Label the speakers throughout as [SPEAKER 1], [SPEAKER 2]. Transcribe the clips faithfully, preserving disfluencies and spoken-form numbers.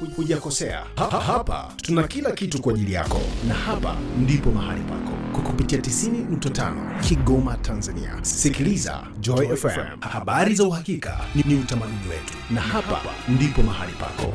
[SPEAKER 1] hujakosea. Ha, hapa tuna kila kitu kwa ajili yako, na hapa ndipo mahali pako kwa kupitia tisini nukta tano Kigoma, Tanzania. Sikiliza Joy F M, habari za uhakika ni, ni utamaduni wetu, na hapa ndipo mahali pako.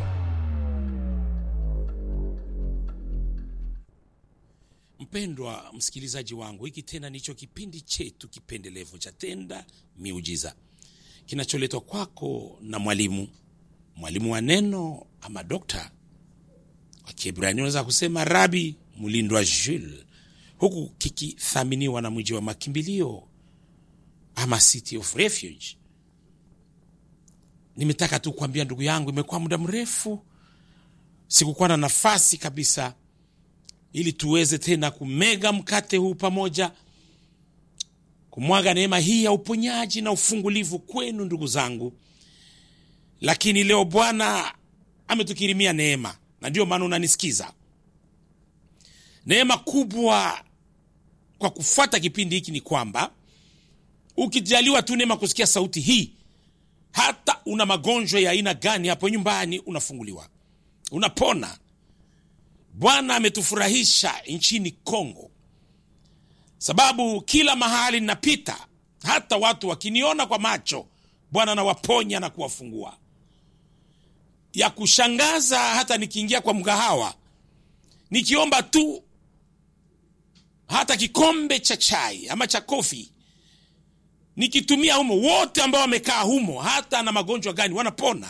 [SPEAKER 2] Mpendwa msikilizaji wangu, hiki tena nicho kipindi chetu kipendelevu cha Tenda Miujiza, kinacholetwa kwako na mwalimu mwalimu wa neno ama dokta. Kwa Kiebrania unaweza kusema Rabi Mulindwa Jules, huku kikithaminiwa na mji wa makimbilio ama City of Refuge. Nimetaka tu kuambia ndugu yangu, imekuwa muda mrefu sikukuwa na nafasi kabisa ili tuweze tena kumega mkate huu pamoja, kumwaga neema hii ya uponyaji na ufungulivu kwenu ndugu zangu. Lakini leo Bwana ametukirimia neema, na ndio maana unanisikiza. Neema kubwa kwa kufuata kipindi hiki ni kwamba ukijaliwa tu neema kusikia sauti hii, hata una magonjwa ya aina gani hapo nyumbani unafunguliwa, unapona. Bwana ametufurahisha nchini Kongo, sababu kila mahali ninapita, hata watu wakiniona kwa macho, Bwana anawaponya na kuwafungua. Ya kushangaza, hata nikiingia kwa mgahawa, nikiomba tu hata kikombe cha chai ama cha kofi, nikitumia humo, wote ambao wamekaa humo, hata na magonjwa gani, wanapona.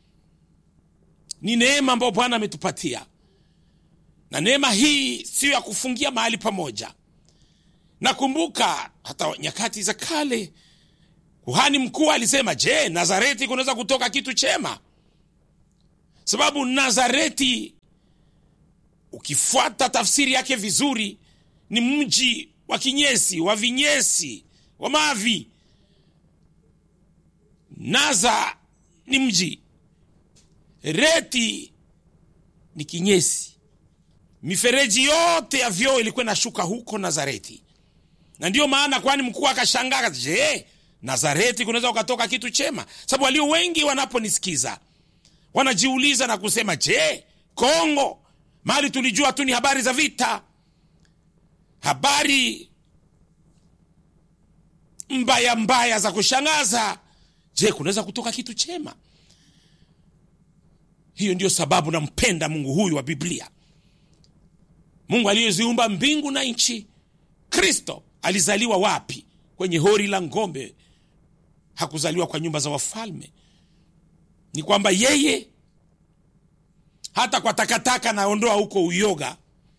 [SPEAKER 2] Ni neema ambayo Bwana ametupatia. Na neema hii sio ya kufungia mahali pamoja. Nakumbuka hata nyakati za kale, kuhani mkuu alisema, je, Nazareti kunaweza kutoka kitu chema? Sababu Nazareti, ukifuata tafsiri yake vizuri, ni mji wa kinyesi, wa vinyesi, wa mavi. Naza ni mji, reti ni kinyesi. Mifereji yote ya vyoo ilikuwa inashuka huko Nazareti. Na ndio maana kwani mkuu akashangaa, je, Nazareti kunaweza ukatoka kitu chema? Sababu walio wengi wanaponisikiza wanajiuliza na kusema, je, Kongo, mahali tulijua tu ni habari za vita, habari mbaya mbaya za kushangaza, je, kunaweza kutoka kitu chema? Hiyo ndio sababu nampenda Mungu huyu wa Biblia. Mungu aliyeziumba mbingu na nchi. Kristo alizaliwa wapi? Kwenye hori la ngombe. Hakuzaliwa kwa nyumba za wafalme. Ni kwamba yeye hata kwa takataka naondoa huko uyoga,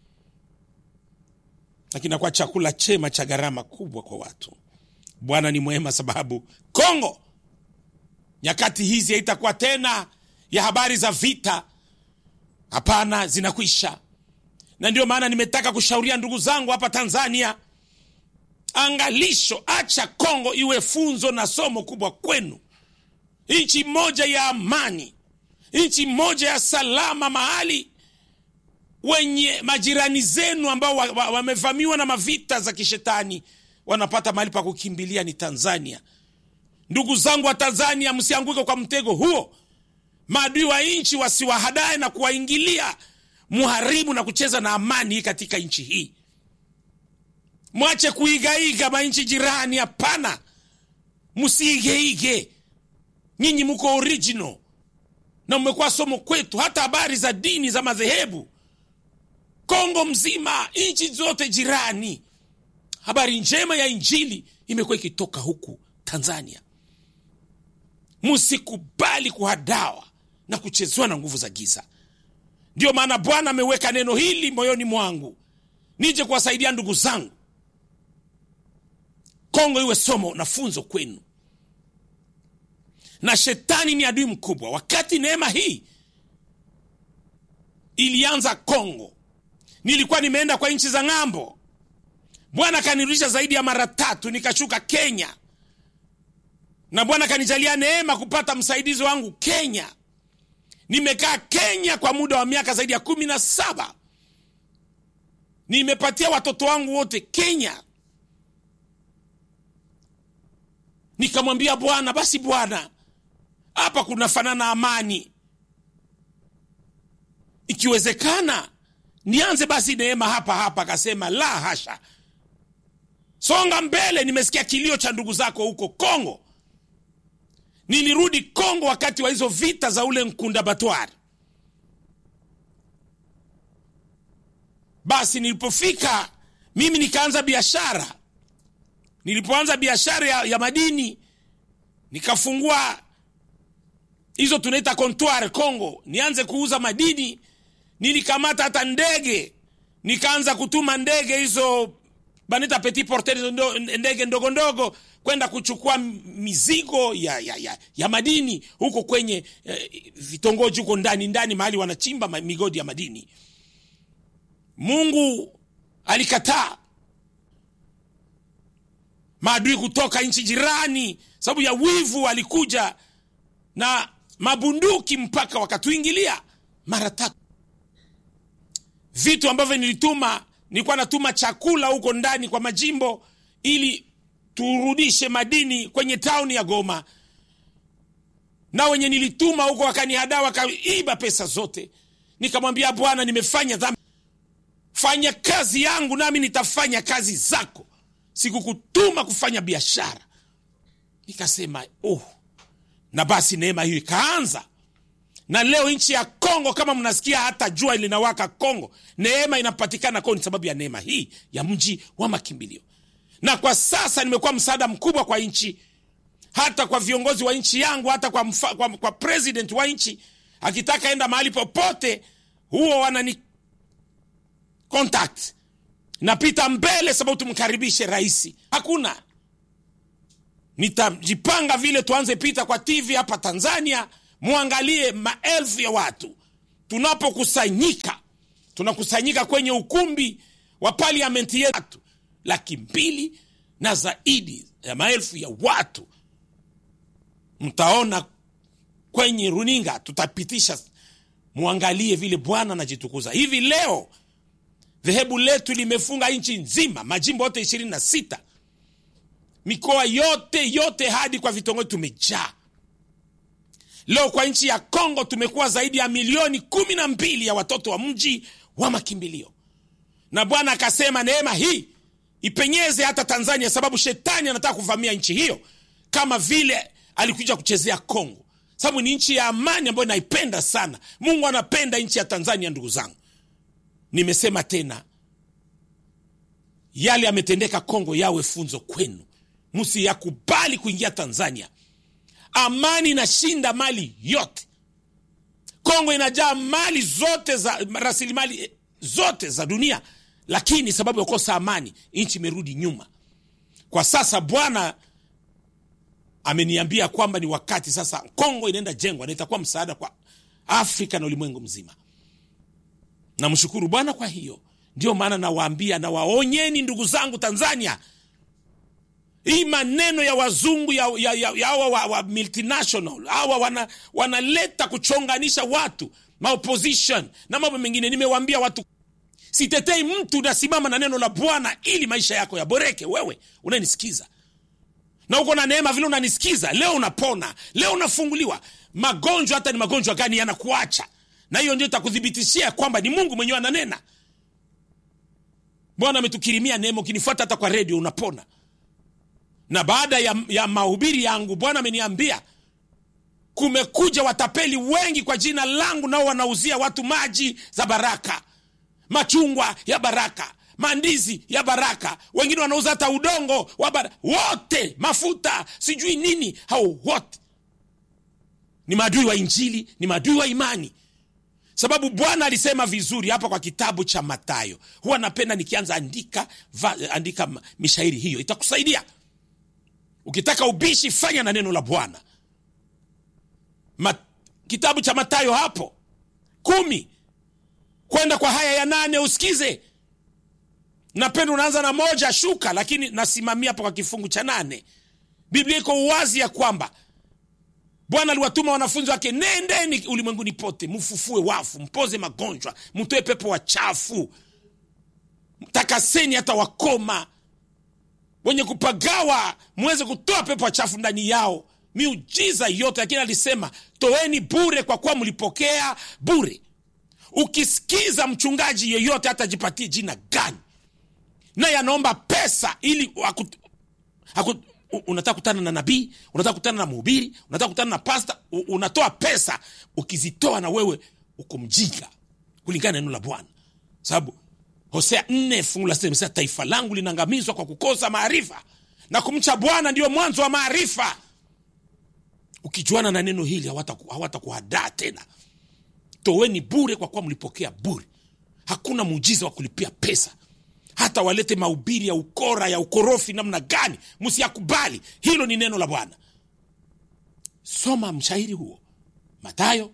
[SPEAKER 2] lakini kwa chakula chema cha gharama kubwa kwa watu. Bwana ni mwema, sababu Kongo nyakati hizi haitakuwa tena ya habari za vita. Hapana, zinakwisha. Na ndio maana nimetaka kushauria ndugu zangu hapa Tanzania, angalisho, acha Kongo iwe funzo na somo kubwa kwenu. Nchi moja ya amani, nchi moja ya salama, mahali wenye majirani zenu ambao wamevamiwa wa, wa na mavita za kishetani wanapata mahali pa kukimbilia ni Tanzania. Ndugu zangu wa Tanzania, msianguke kwa mtego huo. Maadui wa nchi wasiwahadae na kuwaingilia, muharibu na kucheza na amani katika nchi hii. Mwache kuigaiga manchi jirani, hapana. Msiigeige. Nyinyi mko original na mmekuwa somo kwetu, hata habari za dini za madhehebu. Kongo mzima, nchi zote jirani, habari njema ya injili imekuwa ikitoka huku Tanzania. Msikubali kuhadawa na kuchezwa na nguvu za giza. Ndio maana Bwana ameweka neno hili moyoni mwangu, nije kuwasaidia ndugu zangu. Kongo iwe somo na funzo kwenu. Na shetani ni adui mkubwa. Wakati neema hii ilianza Kongo, nilikuwa nimeenda kwa nchi za ng'ambo. Bwana kanirudisha zaidi ya mara tatu, nikashuka Kenya. Na Bwana kanijalia neema kupata msaidizi wangu Kenya. Nimekaa Kenya kwa muda wa miaka zaidi ya kumi na saba. Nimepatia watoto wangu wote Kenya. Nikamwambia Bwana, basi Bwana, hapa kuna fanana amani. ikiwezekana nianze basi neema hapa hapa. Akasema la hasha, songa mbele, nimesikia kilio cha ndugu zako huko Kongo. Nilirudi Kongo wakati wa hizo vita za ule Nkunda Batwari. Basi nilipofika mimi nikaanza biashara. Nilipoanza biashara ya, ya madini, nikafungua hizo tunaita comptoir Kongo, nianze kuuza madini. Nilikamata hata ndege, nikaanza kutuma ndege hizo banita petit porteur, ndege ndogo ndogo kwenda kuchukua mizigo ya, ya, ya, ya madini huko kwenye eh, vitongoji huko ndani ndani mahali wanachimba migodi ya madini. Mungu alikataa. Maadui kutoka nchi jirani sababu ya wivu walikuja na mabunduki mpaka wakatuingilia mara tatu. Vitu ambavyo nilituma, nilikuwa natuma chakula huko ndani kwa majimbo ili turudishe madini kwenye town ya Goma. Na wenye nilituma huko wakanihadaa, wakaiba pesa zote. Nikamwambia Bwana, nimefanya dhambi. Fanya kazi yangu nami nitafanya kazi zako. Sikukutuma kufanya biashara. Nikasema oh. Na basi neema hiyo ikaanza. Na leo nchi ya Kongo, kama mnasikia hata jua linawaka Kongo, neema inapatikana kwa sababu ya neema hii ya mji wa makimbilio. Na kwa sasa nimekuwa msaada mkubwa kwa nchi, hata kwa viongozi wa nchi yangu, hata kwa, mfa, kwa, kwa president wa nchi. Akitaka enda mahali popote, huo wanani contact. Napita mbele sababu tumkaribishe rais. Hakuna. Nitajipanga vile tuanze pita kwa T V hapa Tanzania, muangalie maelfu ya watu. Tunapokusanyika, tunakusanyika kwenye ukumbi wa parliament yetu, laki mbili na zaidi ya maelfu ya watu. Mtaona kwenye runinga, tutapitisha, muangalie vile Bwana anajitukuza. Hivi leo dhehebu letu limefunga nchi nzima, majimbo yote ishirini na sita. Mikoa yote yote hadi kwa vitongoji tumejaa. Leo kwa nchi ya Kongo tumekuwa zaidi ya milioni kumi na mbili ya watoto wa mji wa makimbilio. Na Bwana akasema neema hii ipenyeze hata Tanzania, sababu shetani anataka kuvamia nchi hiyo kama vile alikuja kuchezea Kongo. Sababu ni nchi ya amani ambayo naipenda sana. Mungu anapenda nchi ya Tanzania, ndugu zangu. Nimesema tena, yale yametendeka Kongo yawe funzo kwenu. Msiyakubali kuingia Tanzania. Amani inashinda mali yote. Kongo inajaa mali zote za rasilimali zote za dunia, lakini sababu ya kukosa amani nchi imerudi nyuma. Kwa sasa Bwana ameniambia kwamba ni wakati sasa Kongo inaenda jengwa na itakuwa msaada kwa Afrika na ulimwengu mzima. Na mshukuru Bwana kwa hiyo. Ndio maana nawaambia na waonyeni ndugu zangu Tanzania, hii maneno ya wazungu ya ya ya, ya wa, wa, wa multinational hawa wana wanaleta kuchonganisha watu, ma opposition na mambo mengine. Nimewaambia watu, sitetei mtu, nasimama na neno la Bwana ili maisha yako yaboreke. Wewe unanisikiza na uko na neema vile unanisikiza, leo unapona, leo unafunguliwa. Magonjwa hata ni magonjwa gani yanakuacha, na hiyo ndio itakudhibitishia kwamba ni Mungu mwenyewe ananena. Bwana ametukirimia neema, ukinifuata hata kwa radio unapona. Na baada ya, ya mahubiri yangu Bwana ameniambia kumekuja watapeli wengi kwa jina langu, nao wanauzia watu maji za baraka, machungwa ya baraka, mandizi ya baraka, wengine wanauza hata udongo wa baraka, wote mafuta sijui nini. Hao wote ni maadui wa injili, ni maadui wa imani. Sababu Bwana alisema vizuri hapa kwa kitabu cha Mathayo. Huwa napenda nikianza andika va, andika mishairi hiyo, itakusaidia. Ukitaka ubishi, fanya na neno la Bwana. Ma, kitabu cha Mathayo hapo kumi kwenda kwa haya ya nane usikize. Napenda unaanza na moja shuka, lakini nasimamia hapo kwa kifungu cha nane. Biblia iko wazi ya kwamba Bwana aliwatuma wanafunzi wake, nendeni ulimwenguni pote, mfufue wafu, mpoze magonjwa, mtoe pepo wachafu, mtakaseni hata wakoma, wenye kupagawa muweze kutoa pepo wachafu ndani yao. Miujiza yote, lakini alisema toeni bure kwa kuwa mlipokea bure. ukisikiza mchungaji yeyote hata jipatie jina gani, naye anaomba pesa ili waku, haku, unataka kutana na nabii, unataka kutana na mhubiri, unataka kutana na pastor, unatoa pesa, ukizitoa na wewe uko mjinga kulingana na neno la Bwana. Sababu Hosea nne fungu la sita, taifa langu linaangamizwa kwa kukosa maarifa, na kumcha Bwana ndio mwanzo wa maarifa. Ukijuana na neno hili hawatakuhadaa tena. Toweni bure kwa kuwa mlipokea bure. Hakuna muujiza wa kulipia pesa. Hata walete mahubiri ya ukora, ya ukorofi namna gani, msiyakubali. Hilo ni neno la Bwana. Soma mshairi huo, Mathayo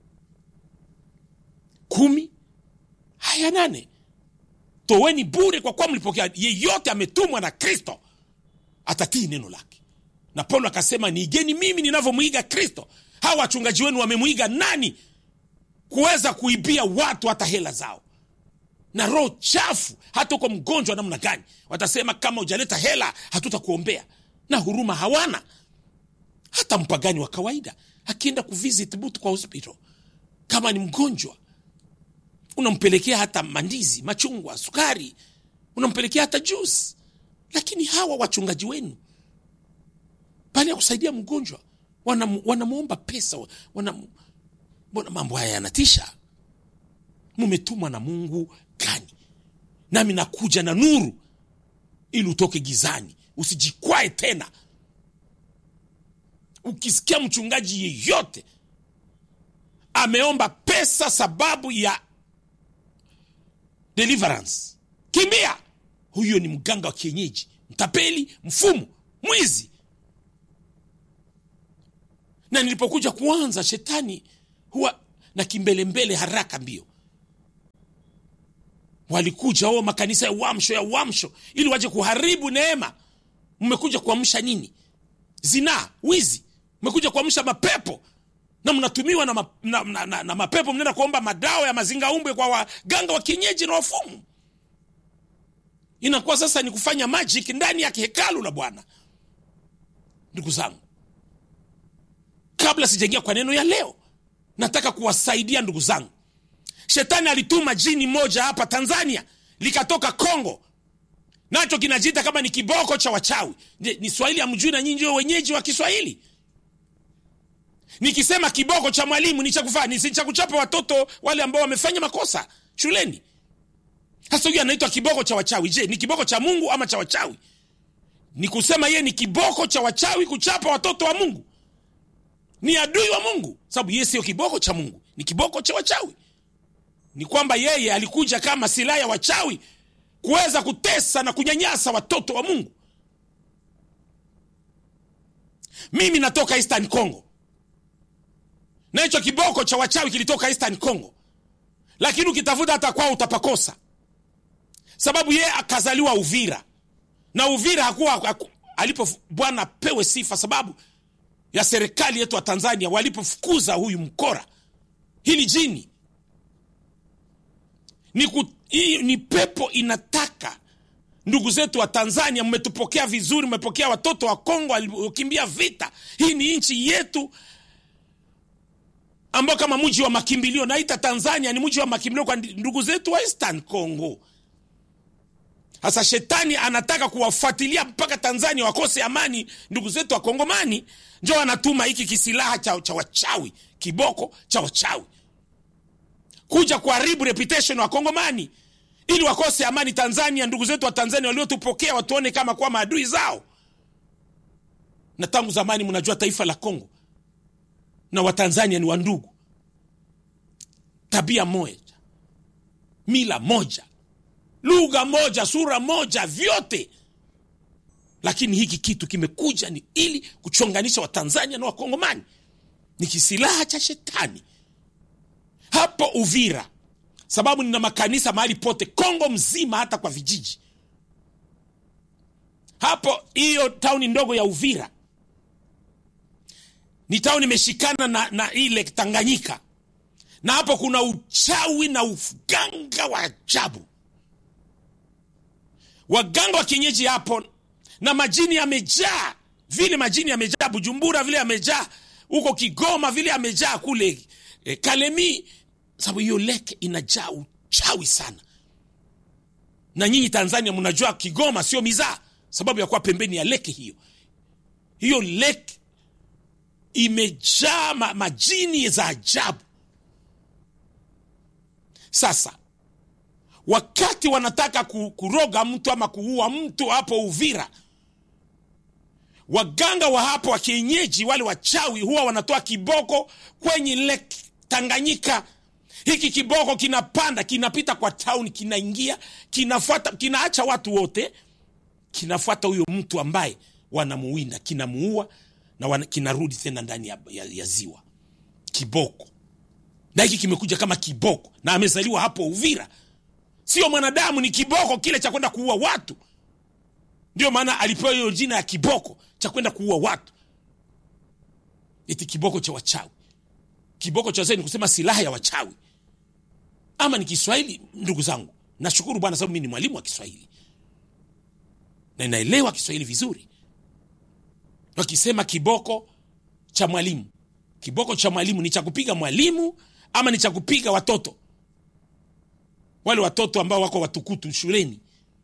[SPEAKER 2] kumi haya nane. Toweni bure kwa kuwa mlipokea. Yeyote ametumwa na Kristo atatii neno lake. Na Paulo akasema, niigeni mimi ninavyomuiga Kristo. Hawa wachungaji wenu wamemuiga nani kuweza kuibia watu hata hela zao? Na roho chafu, hata uko mgonjwa namna gani, watasema kama hujaleta hela hatutakuombea. Na huruma hawana. Hata mpagani wa kawaida akienda kuvisit mtu kwa hospital, kama ni mgonjwa, unampelekea hata mandizi, machungwa, sukari, unampelekea hata juice. Lakini hawa wachungaji wenu, bali ya kusaidia mgonjwa, wanamuomba pesa. Wana, mbona mambo haya yanatisha? Mumetumwa na Mungu gani? Nami nakuja na nuru ili utoke gizani, usijikwae tena. Ukisikia mchungaji yeyote ameomba pesa sababu ya deliverance, kimbia. Huyo ni mganga wa kienyeji, mtapeli, mfumu, mwizi. Na nilipokuja kuanza, shetani huwa na kimbele mbele, haraka mbio. Walikuja wao makanisa ya uamsho ya uamsho ili waje kuharibu neema. Mmekuja kuamsha nini? Zina, wizi. Mmekuja kuamsha mapepo. Na mnatumiwa na, ma, na, na, na, na mapepo, mnaenda kuomba madawa ya mazinga umbwe kwa waganga wa kienyeji na wafumu. Inakuwa sasa ni kufanya magic ndani ya hekalu la Bwana. Ndugu zangu, kabla sijaingia kwa neno ya leo, nataka kuwasaidia ndugu zangu. Shetani alituma jini moja hapa Tanzania, likatoka Kongo. Nacho kinajiita kama ni kiboko cha wachawi. Ni Swahili hamjui na nyinyi ndio wenyeji wa Kiswahili. Nikisema kiboko cha mwalimu ni cha kufanya, ni cha kuchapa watoto wale ambao wamefanya makosa shuleni. Sasa huyu anaitwa kiboko cha wachawi. Je, ni kiboko cha Mungu ama cha wachawi? Ni kusema yeye ni kiboko cha wachawi kuchapa watoto wa Mungu. Ni adui wa Mungu, sababu yeye sio kiboko cha Mungu, ni kiboko cha wachawi. Ni kwamba yeye alikuja kama silaha ya wachawi kuweza kutesa na kunyanyasa watoto wa Mungu. Mimi natoka Eastern Congo, na hicho kiboko cha wachawi kilitoka Eastern Congo. Lakini ukitafuta hata kwao utapakosa, sababu yeye akazaliwa Uvira. Na Uvira hakuwa alipo Bwana pewe sifa, sababu ya serikali yetu wa Tanzania walipofukuza huyu mkora, hili jini. Ni, ku, hii, ni pepo inataka ndugu zetu wa Tanzania, mmetupokea vizuri, mmepokea watoto wa Kongo walikimbia vita. Hii ni nchi yetu ambao kama mji wa makimbilio, naita Tanzania ni mji wa makimbilio kwa ndugu zetu wa Eastern Congo. Hasa shetani anataka kuwafuatilia mpaka Tanzania wakose amani ndugu zetu wa Kongomani. Njoo anatuma hiki kisilaha cha, cha wachawi, kiboko cha wachawi, kuja kuharibu reputation wa Kongomani ili wakose amani Tanzania. Ndugu zetu wa Tanzania waliotupokea watuone kama kwa maadui zao. Na tangu zamani mnajua taifa la Kongo na wa Tanzania ni wandugu. Tabia moja, mila moja, lugha moja, sura moja, vyote. Lakini hiki kitu kimekuja ni ili kuchonganisha wa Tanzania na wa Kongomani. Ni kisilaha cha shetani. Hapo Uvira, sababu nina makanisa mahali pote Kongo mzima, hata kwa vijiji. Hapo hiyo tauni ndogo ya Uvira ni tauni imeshikana na, na ile Tanganyika. Na hapo kuna uchawi na uganga wa ajabu. Waganga wa kienyeji hapo, na majini yamejaa. Vile majini yamejaa Bujumbura, vile yamejaa huko Kigoma, vile yamejaa kule e, Kalemi, Sababu hiyo lake inajaa uchawi sana. Na nyinyi Tanzania mnajua Kigoma sio mizaa, sababu ya kuwa pembeni ya lake hiyo. Hiyo lake imejaa ma, majini za ajabu. Sasa wakati wanataka kuroga mtu ama kuua mtu hapo Uvira, waganga wa hapo wa kienyeji wale wachawi huwa wanatoa kiboko kwenye lake Tanganyika. Hiki kiboko kinapanda, kinapita kwa town, kinaingia, kinafuata, kinaacha watu wote, kinafuata huyo mtu ambaye wanamuwinda, kinamuua na wana, kinarudi tena ndani ya, ya, ya ziwa. Kiboko. Na hiki kimekuja kama kiboko na amezaliwa hapo Uvira. Sio mwanadamu, ni kiboko kile cha kwenda kuua watu. Ndio maana alipewa hiyo jina ya kiboko cha kwenda kuua watu. Eti kiboko cha wachawi. Kiboko cha zeni kusema silaha ya wachawi. Ama ni Kiswahili, ndugu zangu. Nashukuru Bwana sababu mimi ni mwalimu wa Kiswahili. Na ninaelewa Kiswahili vizuri. Wakisema kiboko cha mwalimu. Kiboko cha mwalimu ni cha kupiga mwalimu ama ni cha kupiga watoto? Wale watoto ambao wako watukutu shuleni.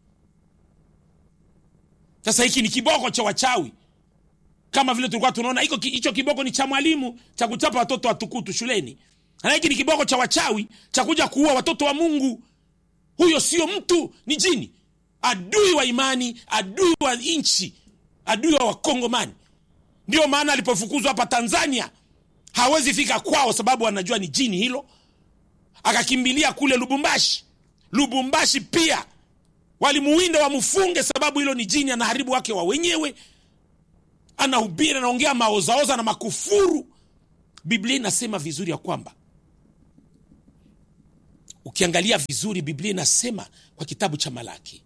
[SPEAKER 2] Sasa hiki ni kiboko cha wachawi. Kama vile tulikuwa tunaona hiko hicho kiboko ni cha mwalimu cha kuchapa watoto watukutu shuleni. Na hiki ni kiboko cha wachawi cha kuja kuua watoto wa Mungu. Huyo sio mtu, ni jini. Adui wa imani, adui wa nchi, adui wa Wakongomani. Ndio maana alipofukuzwa hapa Tanzania hawezi fika kwao sababu anajua ni jini hilo. Akakimbilia kule Lubumbashi. Lubumbashi pia walimuwinda wamfunge sababu hilo ni jini, anaharibu wake wa wenyewe. Anahubiri, anaongea maozaoza na makufuru. Biblia inasema vizuri ya kwamba, ukiangalia vizuri Biblia inasema kwa kitabu cha Malaki,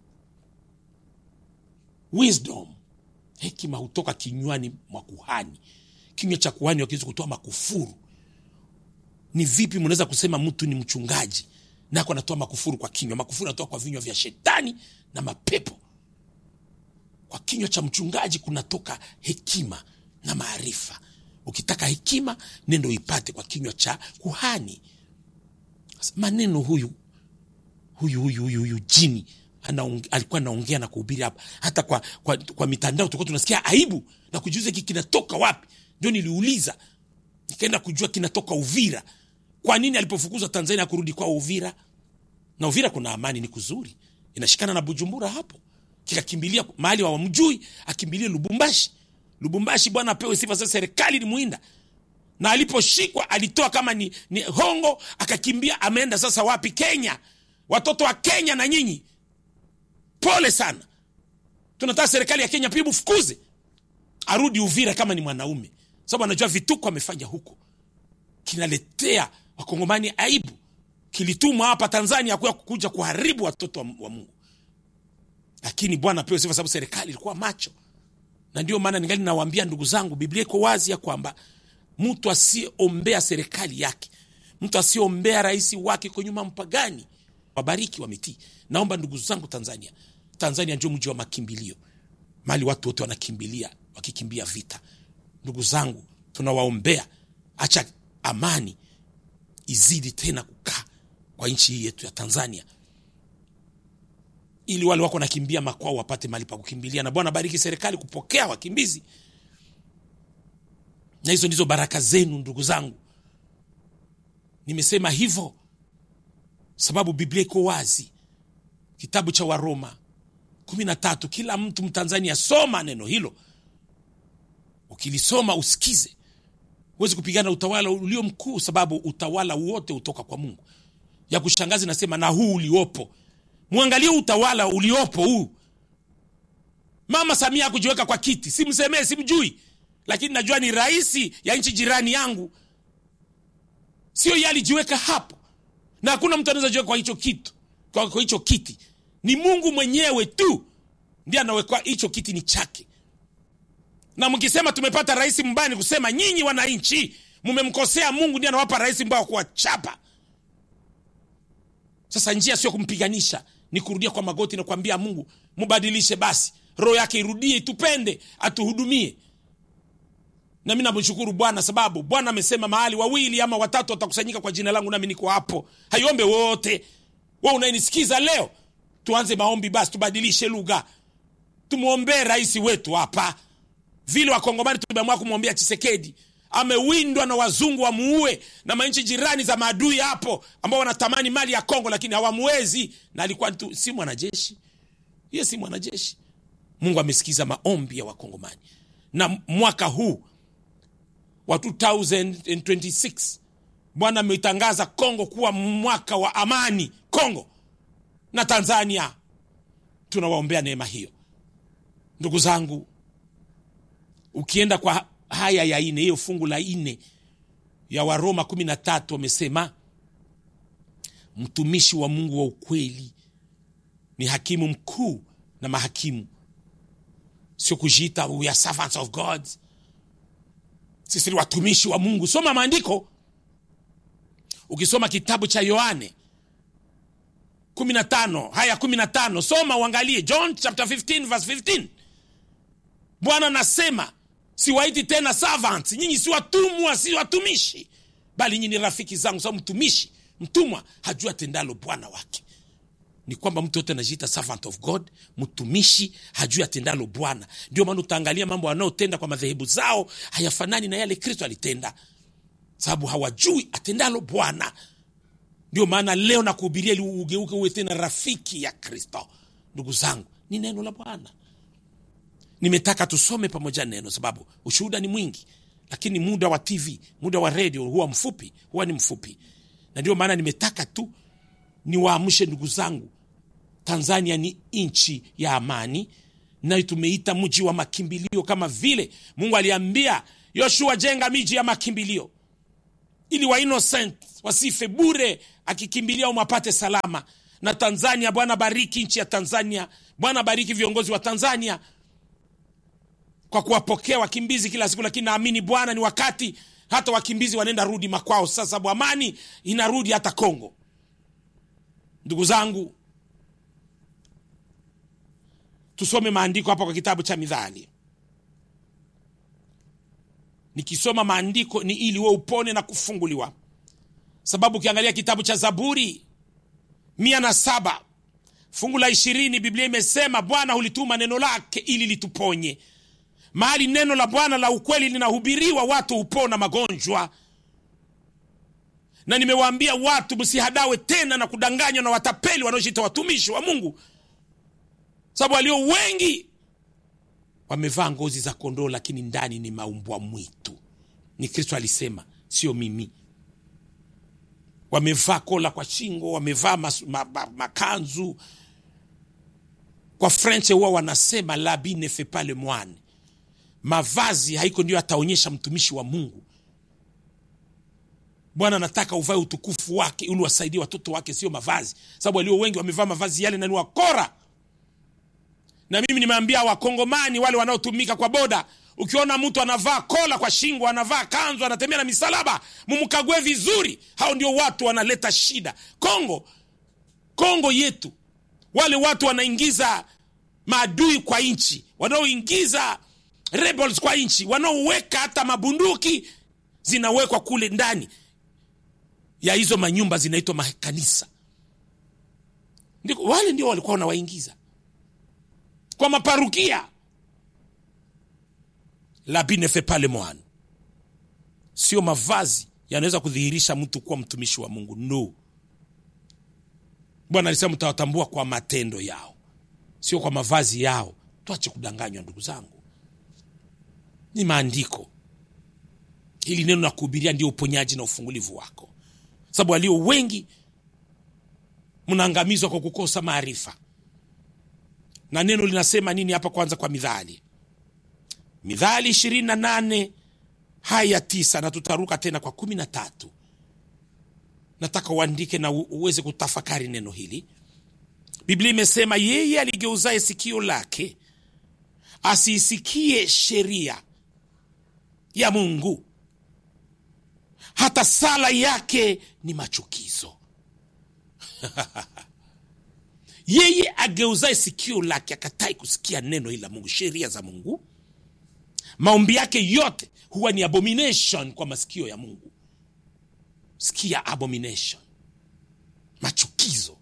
[SPEAKER 2] wisdom, hekima hutoka kinywani mwa kuhani. Kinywa cha kuhani wakiweza kutoa makufuru. Ni vipi mnaweza kusema mtu ni mchungaji na kwa anatoa makufuru kwa kinywa? Makufuru yanatoka kwa vinywa vya shetani na mapepo. Kwa kinywa cha mchungaji kunatoka hekima na maarifa. Ukitaka hekima, nendo ipate kwa kinywa cha kuhani. Maneno huyu huyu huyu huyu, huyu jini anaong, alikuwa anaongea na kuhubiri hapa. Hata kwa kwa, kwa mitandao tulikuwa tunasikia aibu na kujiuliza hiki kinatoka wapi. Ndio niliuliza, nikaenda kujua kinatoka Uvira. Kwa nini alipofukuzwa Tanzania kurudi kwa Uvira? Na Uvira kuna amani, ni kuzuri, inashikana na Bujumbura hapo. Kikakimbilia mahali wa mjui, akimbilie Lubumbashi. Lubumbashi bwana apewe sifa, sasa serikali ni muinda. Na aliposhikwa alitoa kama ni, ni hongo, akakimbia, ameenda sasa wapi? Kenya. Watoto wa Kenya na nyinyi, pole sana. Tunataka serikali ya Kenya pia mfukuze, arudi Uvira kama ni mwanaume, sababu anajua vituko amefanya huko kinaletea Wakongomani aibu. Kilitumwa hapa Tanzania kwa kuja kuharibu watoto wa, wa Mungu. Lakini Bwana apewe sifa sababu serikali ilikuwa macho. Na ndio maana ningali nawaambia ndugu zangu, Biblia iko wazi ya kwamba mtu asiombea serikali yake, mtu asiombea rais wake kwa nyuma mpagani, wabariki wametii. Naomba ndugu zangu Tanzania, Tanzania ndio mji wa makimbilio. Mali watu wote wanakimbilia, wakikimbia vita. Ndugu zangu, tunawaombea, acha amani izidi tena kukaa kwa nchi hii yetu ya Tanzania, ili wale wako nakimbia makwao wapate mali pa kukimbilia. Na Bwana bariki serikali kupokea wakimbizi. Na hizo ndizo baraka zenu ndugu zangu. Nimesema hivyo sababu Biblia iko wazi. Kitabu cha Waroma kumi na tatu, kila mtu Mtanzania soma neno hilo. Ukilisoma usikize. Huwezi kupigana utawala ulio mkuu sababu utawala wote utoka kwa Mungu. Ya kushangaza nasema na huu uliopo. Muangalie utawala uliopo huu. Mama Samia kujiweka kwa kiti, simsemee, simjui, lakini najua ni raisi ya nchi jirani yangu. Sio yeye alijiweka hapo. Na hakuna mtu anaweza jiweka kwa hicho kitu, kwa, kwa hicho kiti. Ni Mungu mwenyewe tu ndiye anaweka hicho kiti, ni chake. Na mkisema tumepata rais mbaya, kusema nyinyi wananchi mmemkosea Mungu, ndiye anawapa rais mbaya kwa chapa. Sasa njia sio kumpiganisha, ni kurudia kwa magoti na kuambia Mungu, mbadilishe basi, roho yake irudie, itupende, atuhudumie. Na mimi namshukuru Bwana sababu Bwana amesema mahali wawili ama watatu watakusanyika kwa jina langu nami niko hapo. Haiombe wote. Wewe unayenisikiza leo, tuanze maombi basi, tubadilishe lugha. Tumuombe rais wetu hapa. Vile wakongomani tumeamua kumwombea Tshisekedi. Amewindwa na wazungu wamuue, na manchi jirani za maadui hapo ambao wanatamani mali ya Kongo lakini hawamuwezi, na alikuwa tu, si mwanajeshi. Yeye si mwanajeshi. Mungu amesikiza maombi ya wakongomani. Na mwaka huu wa two thousand twenty-six Bwana ametangaza Kongo kuwa mwaka wa amani. Kongo na Tanzania tunawaombea neema hiyo. Ndugu zangu, ukienda kwa haya ya ine, hiyo fungu la ine ya Waroma kumi na tatu wamesema mtumishi wa Mungu wa ukweli ni hakimu mkuu na mahakimu. Sio kujiita we are servants of God. Sisi ni watumishi wa Mungu. Soma maandiko. Ukisoma kitabu cha Yohane kumi na tano, haya kumi na tano, soma uangalie John chapter fifteen verse fifteen. Bwana anasema siwaiti tena servants, nyinyi si watumwa, si watumishi, bali nyinyi ni rafiki zangu. Sababu mtumishi, mtumwa hajua tendalo bwana wake. Ni kwamba mtu yote anajiita servant of God, mtumishi hajua tendalo Bwana. Ndio maana utaangalia mambo wanaotenda kwa madhehebu zao hayafanani na yale Kristo alitenda, sababu hawajui atendalo Bwana. Ndio maana leo nakuhubiria ili ugeuke uwe tena rafiki ya Kristo. Ndugu zangu, ni neno la Bwana. Nimetaka tusome pamoja neno sababu ushuhuda ni mwingi, lakini muda wa T V, muda wa radio huwa mfupi, huwa ni mfupi. Na ndio maana nimetaka tu niwaamshe ndugu zangu. Tanzania ni nchi ya amani, na tumeita mji wa makimbilio, kama vile Mungu aliambia Yoshua, jenga miji ya makimbilio ili wa innocent wasife bure, akikimbilia umapate salama. Na Tanzania, Bwana bariki nchi ya Tanzania. Bwana bariki viongozi wa Tanzania kwa kuwapokea wakimbizi kila siku, lakini naamini Bwana ni wakati hata wakimbizi wanaenda rudi makwao sasa, sababu amani inarudi hata Kongo. Ndugu zangu, tusome maandiko hapa kwa kitabu cha Mithali. Nikisoma maandiko ni ili wewe upone na kufunguliwa. Sababu ukiangalia kitabu cha Zaburi mia na saba fungu la ishirini, Biblia imesema Bwana hulituma neno lake ili lituponye. Mahali neno la Bwana la ukweli linahubiriwa, watu hupona magonjwa. Na nimewaambia watu msihadawe tena na kudanganywa na watapeli wanaojiita watumishi wa Mungu. Sababu walio wengi wamevaa ngozi za kondoo lakini ndani ni maumbwa mwitu. Ni Kristo alisema, sio mimi. Wamevaa kola kwa shingo, wamevaa mas, ma, ma, makanzu. Kwa French huwa wanasema l'habit ne fait pas le moine. Mavazi haiko ndio ataonyesha mtumishi wa Mungu. Bwana anataka uvae utukufu wake ili wasaidie watoto wake, sio mavazi. Sababu walio wengi wamevaa mavazi yale na ni wakora. Na mimi nimeambia wakongomani wale wanaotumika kwa boda, ukiona mtu anavaa kola kwa shingo, anavaa kanzu, anatembea na misalaba, mumkague vizuri. Hao ndio watu wanaleta shida. Kongo, Kongo yetu, wale watu wanaingiza maadui kwa nchi, wanaoingiza rebels kwa nchi, wanaoweka hata mabunduki zinawekwa kule ndani ya hizo manyumba zinaitwa makanisa. Ndiko wale ndio walikuwa wanawaingiza kwa maparukia. L'habit ne fait pas le moine. Sio mavazi yanaweza kudhihirisha mtu kuwa mtumishi wa Mungu. No. Bwana alisema mtawatambua kwa matendo yao, sio kwa mavazi yao. Tuache kudanganywa ndugu zangu. Ni maandiko. Hili neno na kuhubiria ndio uponyaji na ufungulivu wako. Sababu walio wengi mnaangamizwa kwa kukosa maarifa. Na neno linasema nini hapa kwanza kwa Mithali? Mithali ishirini na nane haya tisa, na tutaruka tena kwa kumi na tatu. Nataka uandike na uweze kutafakari neno hili. Biblia imesema yeye aligeuzaye sikio lake asisikie sheria ya Mungu, hata sala yake ni machukizo. Yeye ageuzaye sikio lake akatai kusikia neno hili la Mungu, sheria za Mungu, maombi yake yote huwa ni abomination kwa masikio ya Mungu. Sikia abomination, machukizo.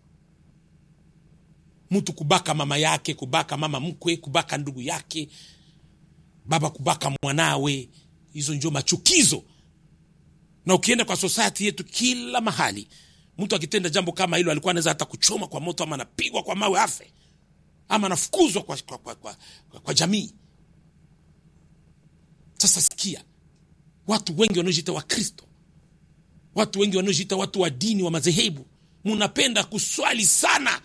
[SPEAKER 2] Mtu kubaka mama yake, kubaka mama mkwe, kubaka ndugu yake, baba kubaka mwanawe, hizo ndio machukizo. Na ukienda kwa society yetu kila mahali, mtu akitenda jambo kama hilo alikuwa anaweza hata kuchoma kwa moto, ama anapigwa kwa mawe afe, ama anafukuzwa kwa, kwa, kwa, kwa, kwa, kwa jamii. Sasa sikia, watu wengi wanaojiita wa Kristo, watu wengi wanaojiita watu wa dini wa madhehebu, mnapenda kuswali sana,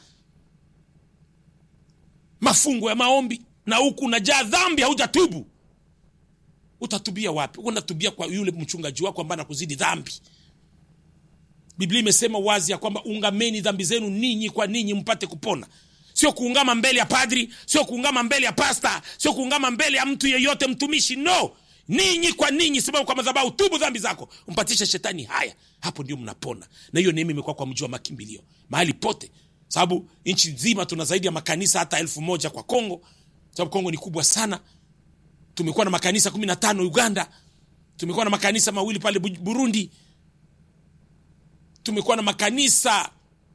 [SPEAKER 2] mafungo ya maombi, na huku unajaa dhambi, haujatubu. Utatubia wapi? Unatubia kwa yule mchungaji wako ambaye anakuzidi dhambi. Biblia imesema wazi ya kwamba ungameni dhambi zenu ninyi kwa ninyi mpate kupona. Sio kuungama mbele ya padri, sio kuungama mbele ya pasta, sio kuungama mbele ya mtu yeyote mtumishi. No, ninyi kwa ninyi, sababu kwa madhabahu tubu dhambi zako, umpatisha shetani haya. Hapo ndio mnapona. Na hiyo neema imekuwa kwa mji wa makimbilio mahali pote. Sababu nchi nzima tuna zaidi ya makanisa hata elfu moja kwa Kongo. Sababu Kongo ni kubwa sana. Tumekuwa na makanisa kumi na tano Uganda. Tumekuwa na makanisa mawili pale Burundi. Tumekuwa na makanisa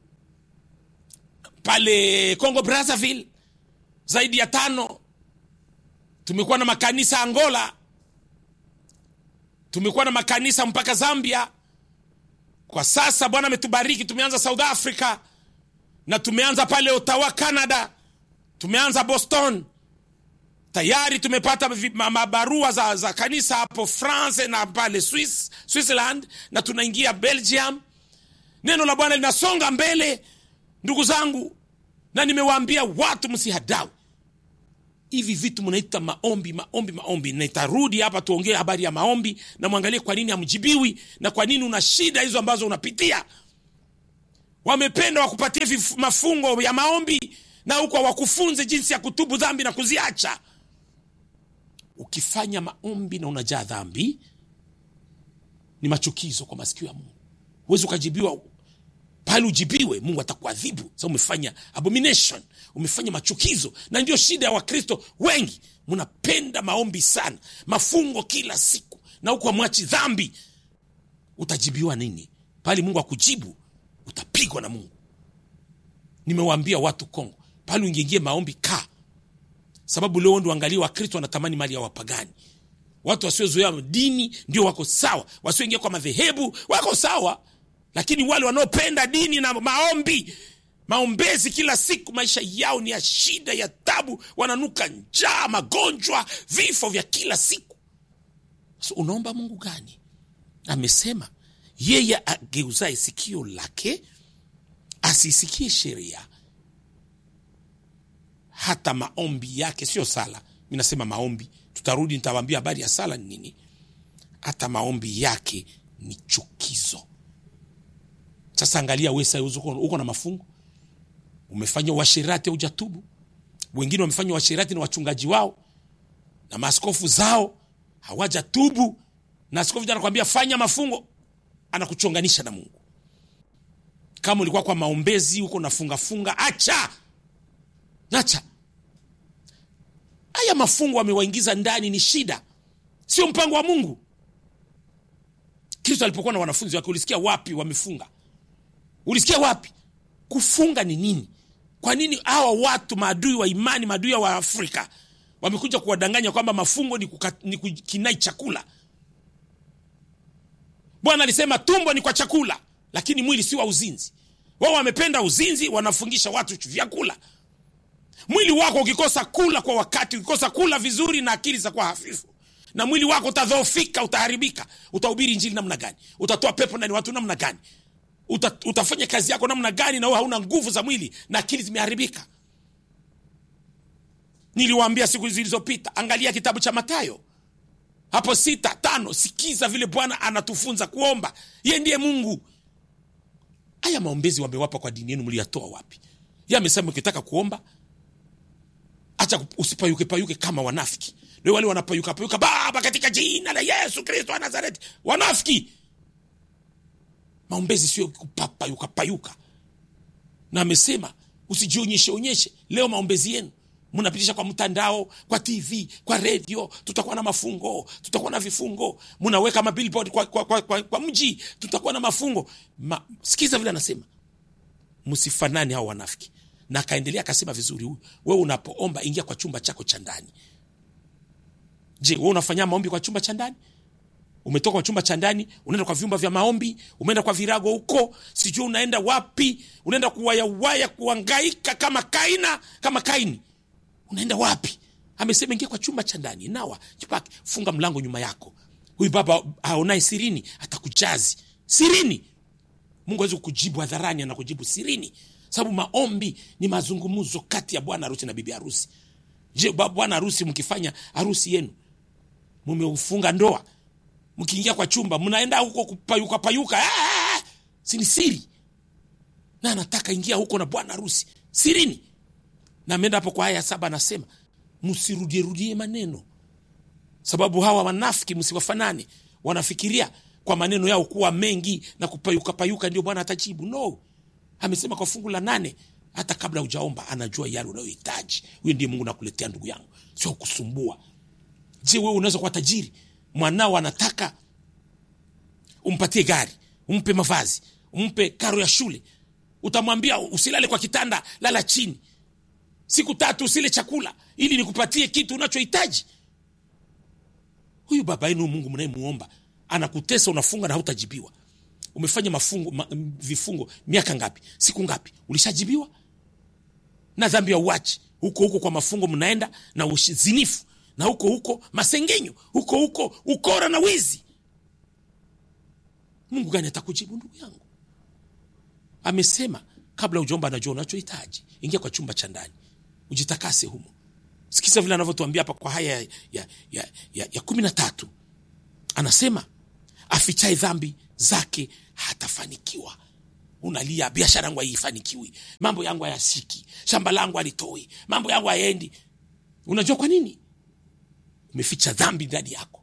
[SPEAKER 2] pale Congo Brazzaville zaidi ya tano. Tumekuwa na makanisa Angola. Tumekuwa na makanisa mpaka Zambia. Kwa sasa Bwana ametubariki, tumeanza South Africa, na tumeanza pale Ottawa Canada, tumeanza Boston. Tayari tumepata mabarua za, za kanisa hapo France na pale Swiss, Switzerland, na tunaingia Belgium. Neno la Bwana linasonga mbele ndugu zangu, na nimewaambia watu msihadau. Hivi vitu mnaita maombi, maombi, maombi. Na itarudi hapa tuongee habari ya maombi, na muangalie kwa nini hamjibiwi, na kwa nini una shida hizo ambazo unapitia. Wamependa wakupatie mafungo ya maombi, na huko wakufunze jinsi ya kutubu dhambi na kuziacha. Ukifanya maombi na unajaa dhambi, ni machukizo kwa masikio ya Mungu. Huwezi ukajibiwa. Pale ujibiwe, Mungu atakuadhibu. Sasa umefanya abomination, umefanya machukizo. Na ndio shida ya Wakristo wengi, mnapenda maombi sana, mafungo kila siku, na huko mwachi dhambi. Utajibiwa nini? Pale Mungu akujibu, utapigwa na Mungu. Nimewaambia watu Kongo, pale uingie maombi ka. Sababu leo ndio angalia Wakristo wanatamani mali ya wapagani. Watu wasiozoea dini ndio wako sawa, wasioingia kwa madhehebu wako sawa. Lakini wale wanaopenda dini na maombi, maombezi kila siku, maisha yao ni ya shida, ya tabu, wananuka njaa, magonjwa, vifo vya kila siku. So unaomba Mungu gani? Amesema yeye ageuzaye sikio lake asisikie sheria, hata maombi yake, sio sala. Mimi nasema maombi, tutarudi nitawaambia habari ya sala ni nini. Hata maombi yake ni chukizo. Sasa angalia wewe sasa, uko, uko na mafungo, umefanya uasherati, hujatubu. Wengine wamefanya uasherati na wachungaji wao na maaskofu zao, hawajatubu. Na askofu jana anakuambia fanya mafungo, anakuchonganisha na Mungu. Kama ulikuwa kwa maombezi uko nafunga funga, acha. Acha. Haya mafungo wamewaingiza ndani ni shida, sio mpango wa Mungu. Kristo alipokuwa na wanafunzi wake, ulisikia wapi wamefunga? Ulisikia wapi? Kufunga ni nini? Kwa nini hawa watu maadui wa imani, maadui wa Afrika wamekuja kuwadanganya kwamba mafungo ni, kuka, ni kukinai chakula? Bwana alisema tumbo ni kwa chakula, lakini mwili si wa uzinzi. Wao wamependa uzinzi, wanafungisha watu vyakula. Mwili wako ukikosa kula kwa wakati, ukikosa kula vizuri na akili za kwa hafifu, na mwili wako utadhoofika, utaharibika. Utahubiri injili namna gani? Utatoa pepo ndani watu namna gani? Uta, utafanya kazi yako namna gani na wewe hauna nguvu za mwili na akili zimeharibika? Niliwaambia siku zilizopita, angalia kitabu cha Mathayo hapo sita tano, sikiza vile Bwana anatufunza kuomba. Yeye ndiye Mungu. Haya maombezi wamewapa kwa dini yenu, mliyatoa wapi? Yeye amesema ukitaka kuomba, acha usipayuke payuke kama wanafiki. Ndio wale wanapayuka payuka, Baba katika jina la Yesu Kristo wa Nazareti. Wanafiki. Maombezi sio kupapa yuka payuka. Na amesema usijionyeshe onyeshe. Leo maombezi yenu Mnapitisha kwa mtandao, kwa T V, kwa radio, tutakuwa na mafungo, tutakuwa na vifungo. Mnaweka mabillboard kwa, kwa, kwa, kwa, kwa mji, tutakuwa na mafungo. Ma, sikiza vile anasema, msifanani hao wanafiki. Na kaendelea akasema vizuri huyu, wewe unapoomba ingia kwa chumba chako cha ndani. Je, wewe unafanya maombi kwa chumba cha ndani? Umetoka kwa chumba cha ndani, unaenda kwa vyumba vya maombi, umeenda kwa virago huko, sijui unaenda wapi, unaenda kuwaya waya kuhangaika kama Kaina, kama Kaini. Unaenda wapi? Amesema ingia kwa chumba cha ndani, nawa, jipake, funga mlango nyuma yako. Huyu baba aonaye sirini atakujazi sirini. Mungu hawezi kukujibu hadharani, anakujibu sirini. Sababu maombi ni mazungumzo kati ya bwana harusi na bibi harusi. Je, bwana harusi mkifanya harusi yenu, mmeufunga ndoa, mkiingia kwa chumba mnaenda huko kupayuka payuka, ah, si ni siri. Na anataka ingia huko na bwana harusi sirini. Na ameenda hapo kwa aya saba anasema, msirudie rudie maneno. Sababu hawa wanafiki msiwafanane. Wanafikiria kwa maneno yao kuwa mengi na kupayuka payuka ndio Bwana atajibu. No. Amesema kwa fungu la nane, hata kabla hujaomba anajua yale unayohitaji. Huyo ndiye Mungu nakuletea ndugu yangu, sio kusumbua. Je, wewe unaweza kuwa tajiri, mwanao anataka umpatie gari, umpe mavazi, umpe karo ya shule. Utamwambia usilale kwa kitanda, lala chini. Siku tatu usile chakula ili nikupatie kitu unachohitaji. Huyu baba yenu Mungu mnayemuomba anakutesa, unafunga na hautajibiwa. Umefanya mafungo ma, vifungo miaka ngapi? Siku ngapi? Ulishajibiwa? Na dhambi ya uachi. Huko huko kwa mafungo mnaenda na uzinifu, na huko huko masengenyo, huko huko ukora na wizi. Mungu gani atakujibu ndugu yangu? Amesema kabla hujaomba anajua unachohitaji. Ingia kwa chumba cha ndani, ujitakase humo. Sikiza vile anavyotuambia hapa kwa haya ya ya ya, ya kumi na tatu. Anasema afichaye dhambi zake hatafanikiwa. Unalia biashara yangu haifanikiwi, mambo yangu hayashiki, shamba langu halitoi, mambo yangu haendi. Unajua kwa nini? Umeficha dhambi ndani yako.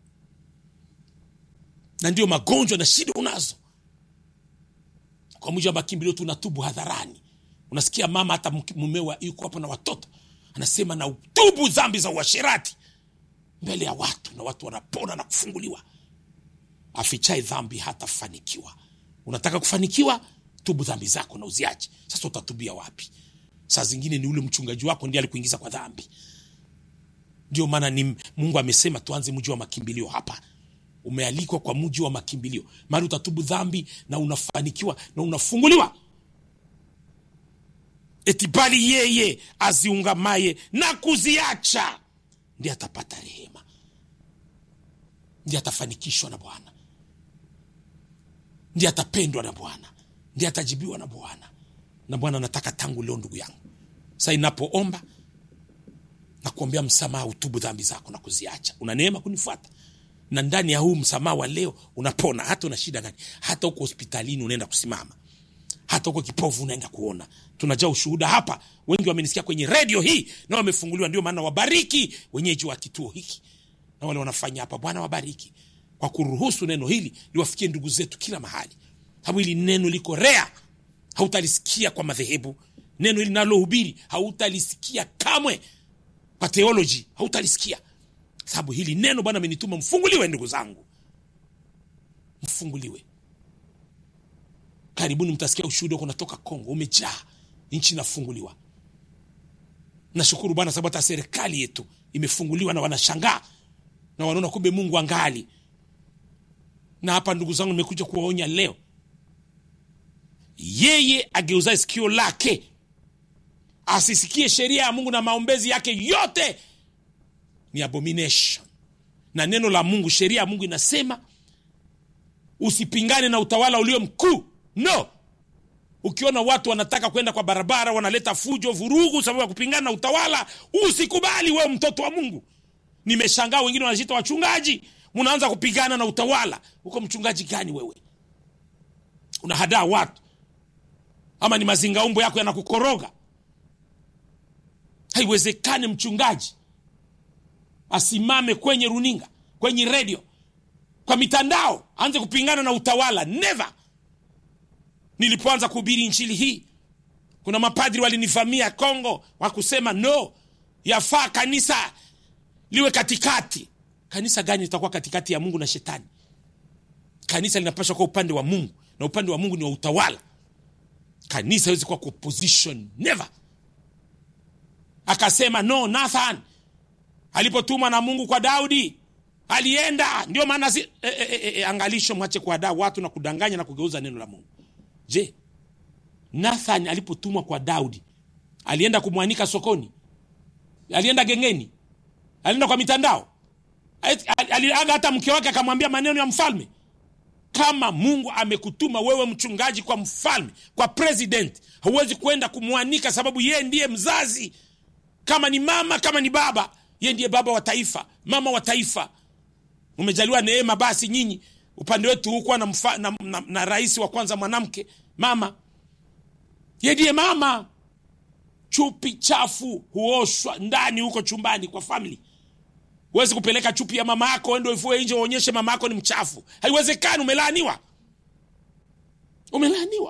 [SPEAKER 2] Na ndio magonjwa na shida unazo. Kwa mujibu wa makimbilio tunatubu hadharani. Unasikia mama hata mumewa yuko hapo na watoto, anasema na utubu dhambi za uasherati mbele ya watu, na watu wanapona na kufunguliwa. Afichaye dhambi hatafanikiwa. Unataka kufanikiwa? Tubu dhambi zako na uziache. Sasa utatubia wapi? Saa zingine ni ule mchungaji wako ndiye alikuingiza kwa dhambi. Ndio maana ni Mungu amesema tuanze mji wa makimbilio hapa. Umealikwa kwa mji wa makimbilio. Mara utatubu dhambi na unafanikiwa na unafunguliwa. Eti bali yeye aziungamaye na kuziacha ndiye atapata rehema, ndiye atafanikishwa na Bwana, ndiye atapendwa na Bwana, ndiye atajibiwa na Bwana. Na Bwana anataka tangu leo ndugu yangu, sasa inapoomba na kuombea msamaha, utubu dhambi zako na kuziacha, una neema kunifuata. Na ndani ya huu msamaha wa leo unapona. Hata una shida gani, hata uko hospitalini unaenda kusimama, hata uko kipofu unaenda kuona. Tunajaa ushuhuda hapa, wengi wamenisikia kwenye radio hii na wamefunguliwa. Ndio maana wabariki wenyeji wa kituo hiki na wale wanafanya hapa. Bwana wabariki kwa kuruhusu neno hili liwafikie ndugu zetu kila mahali. Sababu hili neno liko rea, hautalisikia kwa madhehebu. Neno hili nalohubiri hautalisikia kamwe kwa theology, hautalisikia. Sababu hili neno Bwana amenituma mfunguliwe ndugu zangu. Mfunguliwe. Karibuni mtasikia ushuhuda kunatoka Kongo, umejaa, nchi inafunguliwa. Nashukuru Bwana sababu hata serikali yetu imefunguliwa na wanashangaa na wanaona kumbe Mungu angali. Na hapa ndugu zangu nimekuja kuwaonya leo. Yeye ageuza sikio lake asisikie sheria ya Mungu na maombezi yake yote ni abomination. Na neno la Mungu, sheria ya Mungu inasema usipingane na utawala ulio mkuu. No. Ukiona watu wanataka kwenda kwa barabara wanaleta fujo, vurugu sababu ya kupingana na utawala, usikubali wewe mtoto wa Mungu. Nimeshangaa wengine wanajiita wachungaji, mnaanza kupigana na utawala. Uko mchungaji gani wewe? Unahadaa watu. Ama ni mazingaumbo yako yanakukoroga? Haiwezekani mchungaji asimame kwenye runinga, kwenye radio, kwa mitandao aanze kupingana na utawala. Never. Nilipoanza kuhubiri injili hii, kuna mapadri walinivamia Kongo wakusema no, Yafaa kanisa liwe katikati. Kanisa gani litakuwa katikati ya Mungu na shetani? Kanisa linapaswa kwa upande wa Mungu, na upande wa Mungu ni wa utawala. Kanisa haiwezi kuwa kwa opposition, never. Akasema no, Nathan alipotumwa na Mungu kwa Daudi alienda. Ndio maana si, e, e, e, e, angalisho mwache kuadaa watu na kudanganya na kugeuza neno la Mungu. Je, Nathan alipotumwa kwa Daudi alienda kumwanika sokoni? Alienda gengeni? Alienda kwa mitandao? Aliaga hata mke wake akamwambia maneno ya mfalme? Kama Mungu amekutuma wewe mchungaji kwa mfalme, kwa president, huwezi kwenda kumwanika, sababu yeye ndiye mzazi. Kama ni mama, kama ni baba, yeye ndiye baba wa taifa, mama wa taifa. Umejaliwa neema, basi nyinyi upande wetu huko na, mfa, na, na, na rais wa kwanza mwanamke, mama. Yeye ndiye mama. Chupi chafu huoshwa ndani huko chumbani kwa family. Huwezi kupeleka chupi ya mama yako uende uifue nje uonyeshe mama yako ni mchafu. Haiwezekani, umelaaniwa. Umelaaniwa.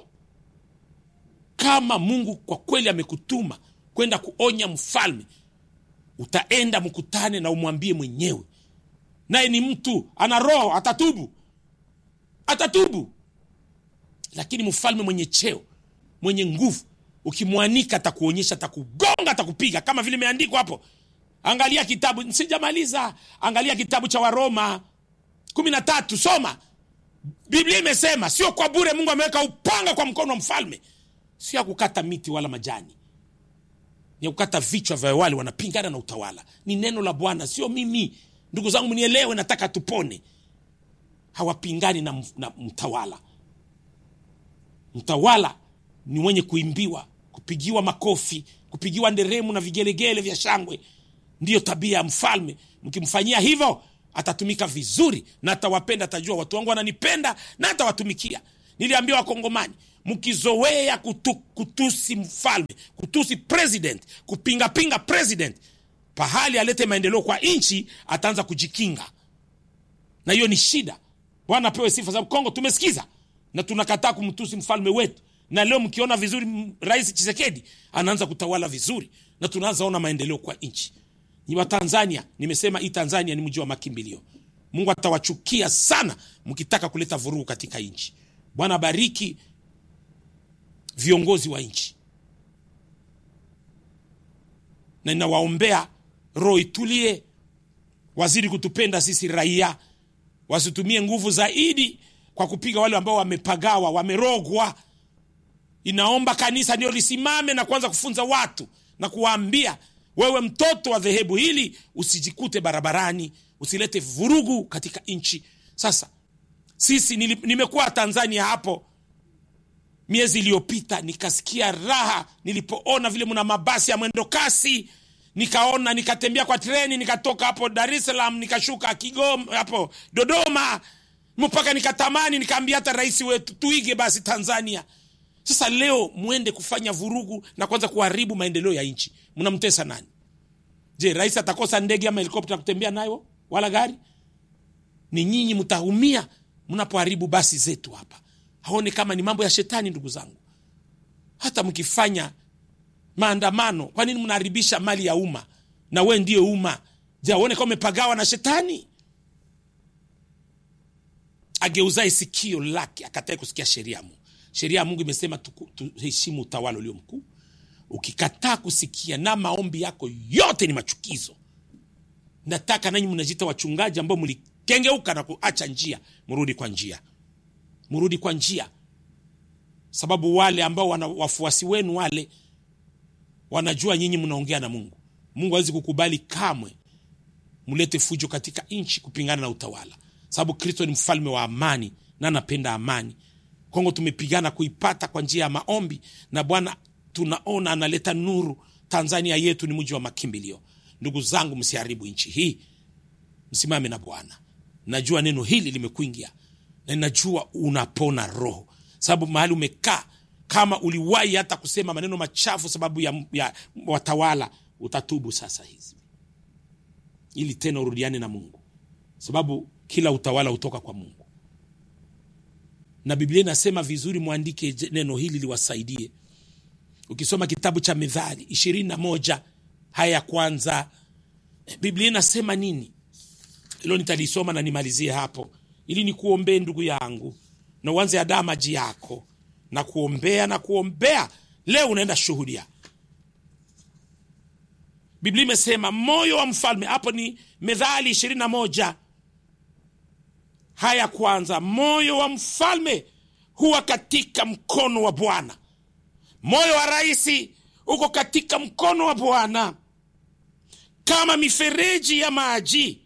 [SPEAKER 2] Kama Mungu kwa kweli amekutuma kwenda kuonya mfalme, utaenda mkutane na umwambie mwenyewe. Naye ni mtu, ana roho, atatubu. Atatubu. Lakini mfalme mwenye cheo, mwenye nguvu, ukimwanika atakuonyesha, atakugonga, atakupiga kama vile imeandikwa hapo. Angalia kitabu, sijamaliza. Angalia kitabu cha Waroma kumi na tatu, soma. Biblia imesema sio kwa bure Mungu ameweka upanga kwa mkono wa mfalme. Sio kukata miti wala majani. Ni kukata vichwa vya wale wanapingana na utawala. Ni neno la Bwana, sio mimi. Ndugu zangu mnielewe, nataka tupone. Hawapingani na, na mtawala. Mtawala ni mwenye kuimbiwa, kupigiwa makofi, kupigiwa nderemu na vigelegele vya shangwe. Ndiyo tabia ya mfalme. Mkimfanyia hivyo atatumika vizuri na atawapenda, atajua watu wangu wananipenda na atawatumikia. Niliambia Wakongomani, mkizoea kutu, kutusi mfalme, kutusi president, kupinga pinga president, pahali alete maendeleo kwa nchi ataanza kujikinga. Na hiyo ni shida. Bwana pewe sifa, sababu Kongo tumesikiza na tunakataa kumtusi mfalme wetu. Na leo mkiona vizuri Rais Tshisekedi anaanza kutawala vizuri na tunaanza ona maendeleo kwa nchi. Ni wa Tanzania, nimesema hii Tanzania ni mji wa makimbilio. Mungu atawachukia sana mkitaka kuleta vurugu katika nchi. Bwana bariki viongozi wa nchi. Na ninawaombea roho itulie, wazidi kutupenda sisi raia, wasitumie nguvu zaidi kwa kupiga wale ambao wamepagawa, wamerogwa. Inaomba kanisa ndio lisimame na kuanza kufunza watu na kuwaambia, wewe mtoto wa dhehebu hili usijikute barabarani, usilete vurugu katika nchi. Sasa sisi nimekuwa Tanzania hapo miezi iliyopita, nikasikia raha nilipoona vile mna mabasi ya mwendo kasi. Nikaona, nikatembea kwa treni, nikatoka hapo Dar es Salaam nikashuka Kigoma hapo Dodoma, mpaka nikatamani nikaambia hata rais wetu tuige basi Tanzania. Sasa leo muende kufanya vurugu na kwanza kuharibu maendeleo ya nchi. Mnamtesa nani? Je, rais atakosa ndege ama helikopta kutembea nayo wala gari? Ni nyinyi mtaumia mnapoharibu basi zetu hapa. Haone kama ni mambo ya shetani, ndugu zangu. Hata mkifanya maandamano, kwa nini mnaharibisha mali ya umma? Na wewe ndiye umma. Je, aone kama umepagawa na shetani? Ageuzae sikio lake akatae kusikia sheria ya Mungu. Sheria ya Mungu imesema tuheshimu utawala ulio mkuu. Ukikataa kusikia na maombi yako yote ni machukizo. Nataka nanyi mnajita wachungaji ambao mlikengeuka na kuacha njia, mrudi kwa njia. Mrudi kwa njia. Sababu wale ambao wana wafuasi wenu wale wanajua nyinyi mnaongea na Mungu. Mungu hawezi kukubali kamwe mlete fujo katika nchi kupingana na utawala. Sababu Kristo ni mfalme wa amani na anapenda amani. Kongo tumepigana kuipata kwa njia ya maombi na Bwana tunaona analeta nuru. Tanzania yetu ni mji wa makimbilio. Ndugu zangu, msiharibu nchi hii. Msimame na Bwana. Najua neno hili limekuingia na najua unapona roho. Sababu mahali umekaa, kama uliwahi hata kusema maneno machafu sababu ya, ya watawala, utatubu sasa hizi, ili tena urudiane na Mungu. Sababu kila utawala utoka kwa Mungu. Na Biblia inasema vizuri, muandike neno hili liwasaidie. Ukisoma kitabu cha Mithali ishirini na moja haya kwanza. Biblia inasema nini? Hilo nitalisoma na nimalizie hapo, ili nikuombee ndugu yangu, na uanze adaa maji yako na kuombea na kuombea. Leo unaenda shuhudia. Biblia imesema moyo wa mfalme, hapo ni Methali ishirini na moja. Haya kwanza, moyo wa mfalme huwa katika mkono wa Bwana. Moyo wa raisi uko katika mkono wa Bwana, kama mifereji ya maji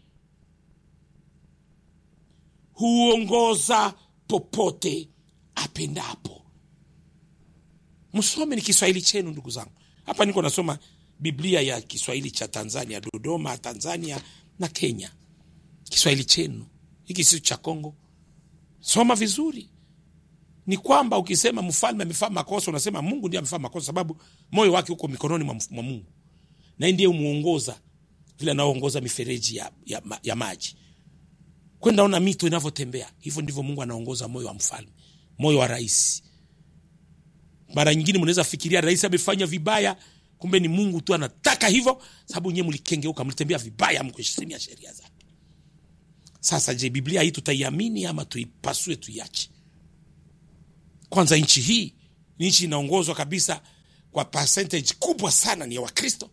[SPEAKER 2] huongoza popote apendapo. Msome ni Kiswahili chenu ndugu zangu. Hapa niko nasoma Biblia ya Kiswahili cha Tanzania, Dodoma, Tanzania na Kenya. Kiswahili chenu hiki si cha Kongo. Soma vizuri. Ni kwamba ukisema mfalme amefanya makosa, unasema Mungu ndiye amefanya makosa, sababu moyo wake uko mikononi mwa Mungu, na ndiye umuongoza vile anaongoza mifereji ya, ya, ya maji kwenda ona mito inavyotembea. Hivyo ndivyo Mungu anaongoza moyo wa mfalme, moyo wa rais. Mara nyingine mnaweza fikiria rais amefanya vibaya, kumbe ni Mungu tu anataka hivyo, sababu nyewe mlikengeuka, mlitembea vibaya, mkuheshimia sheria zake. Sasa je, Biblia hii tutaiamini ama tuipasue tuiache? Kwanza, nchi hii ni nchi inaongozwa kabisa kwa percentage kubwa sana ni ya Wakristo.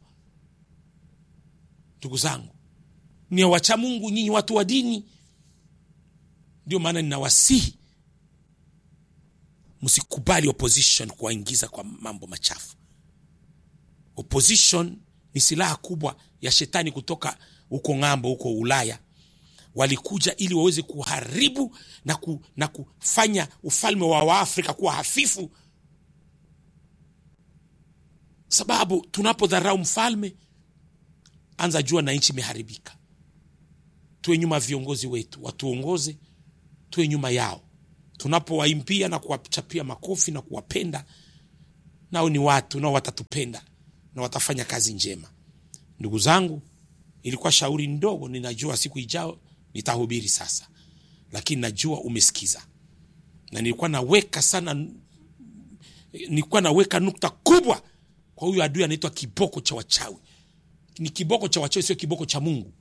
[SPEAKER 2] Ndugu zangu, ni wacha Mungu, nyinyi watu wa dini. Ndio maana ninawasihi msikubali opposition kuwaingiza kwa mambo machafu. Opposition ni silaha kubwa ya shetani kutoka huko ng'ambo, huko Ulaya. Walikuja ili waweze kuharibu na, ku, na kufanya ufalme wa Waafrika kuwa hafifu. Sababu tunapodharau mfalme, anza jua na nchi imeharibika. Tuwe nyuma viongozi wetu, watuongoze, tuwe nyuma yao. Tunapowaimbia na kuwachapia makofi na kuwapenda, nao ni watu, nao watatupenda na watafanya kazi njema. Ndugu zangu, ilikuwa shauri ndogo, ninajua siku ijao nitahubiri sasa, lakini najua umesikiza. Na nilikuwa naweka sana nilikuwa naweka nukta kubwa kwa huyu adui anaitwa kiboko cha wachawi. Ni kiboko cha wachawi, sio kiboko cha Mungu.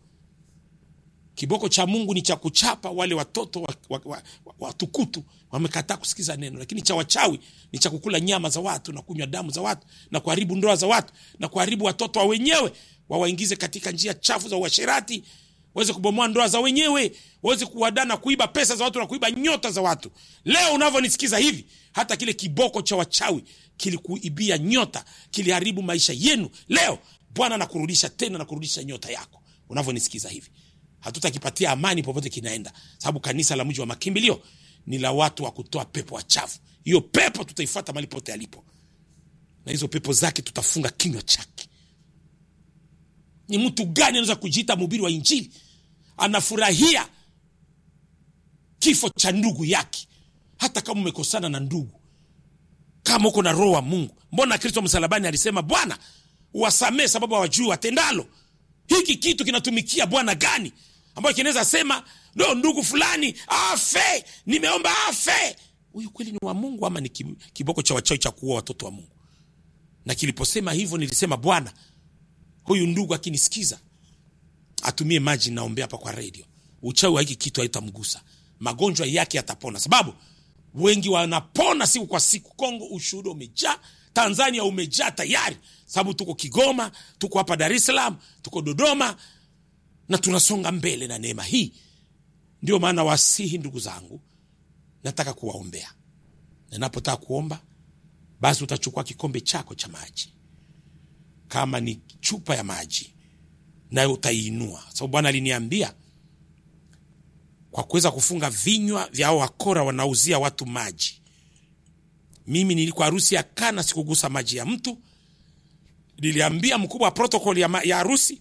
[SPEAKER 2] Kiboko cha Mungu ni cha kuchapa wale watoto watukutu wa, wa, wa wamekataa kusikiza neno, lakini cha wachawi ni cha kukula nyama za watu na kunywa damu za watu na kuharibu ndoa za watu na kuharibu watoto wa wenyewe, wawaingize katika njia chafu za uasherati, waweze kubomoa ndoa za wenyewe, waweze kuwadana, kuiba pesa za watu na kuiba nyota za watu. Leo unavyonisikiza hivi, hata kile kiboko cha wachawi kilikuibia nyota, kiliharibu maisha yenu, leo Bwana anakurudisha tena na kurudisha nyota yako. Unavyonisikiza hivi, hatutakipatia amani popote kinaenda, sababu kanisa la mji wa makimbilio ni la watu wa kutoa pepo wachafu. Hiyo pepo tutaifuata mahali pote alipo, na hizo pepo zake tutafunga kinywa chake. Ni mtu gani anaweza kujiita mhubiri wa Injili anafurahia kifo cha ndugu yake, hata kama umekosana na ndugu, kama uko na roho wa Mungu? Mbona Kristo msalabani alisema, Bwana uwasamee sababu hawajui watendalo? Hiki kitu kinatumikia Bwana gani ambayo kinaweza sema no, ndugu fulani afe, nimeomba afe? Huyu kweli ni wa Mungu ama ni kiboko cha wachawi cha kuua watoto wa Mungu? Na kiliposema hivyo nilisema, Bwana, huyu ndugu akinisikiza atumie maji naombea hapa kwa radio, uchawi wa hiki kitu haitamgusa, magonjwa yake yatapona, sababu wengi wanapona siku kwa siku. Kongo ushuhuda umejaa, Tanzania umejaa tayari, sababu tuko Kigoma, tuko hapa Dar es Salaam, tuko Dodoma, na tunasonga mbele na neema hii. Ndio maana wasihi ndugu zangu, nataka kuwaombea. Na ninapotaka kuomba, basi utachukua kikombe chako cha maji, kama ni chupa ya maji, nayo utaiinua, sababu Bwana aliniambia kwa kuweza kufunga vinywa vya hao wakora wanauzia watu maji. Mimi nilikuwa harusi ya Kana, sikugusa maji ya mtu. Niliambia mkubwa wa protokoli ya, ya harusi,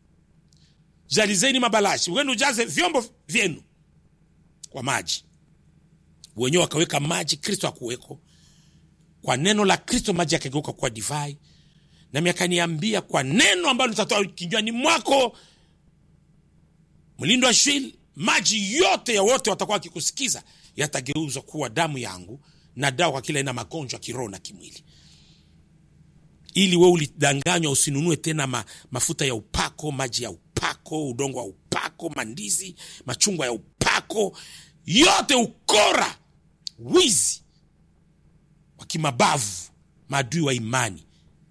[SPEAKER 2] jalizeni mabalashi, wenu ujaze vyombo vyenu kwa maji. Wenyewe wakaweka maji, Kristo hakuweko. Kwa neno la Kristo maji yakageuka kwa divai. Na mimi akaniambia, kwa neno ambalo nitatoa kinywani mwako, Mlindo wa Shwili, maji yote ya wote watakuwa wakikusikiza yatageuzwa kuwa damu yangu na dawa kwa kila ina magonjwa kiroho na kimwili. ili wewe ulidanganywa usinunue tena ma, mafuta ya upako, maji ya upako, udongo wa upako, mandizi, machungwa ya upako, yote ukora, wizi wa kimabavu, maadui wa imani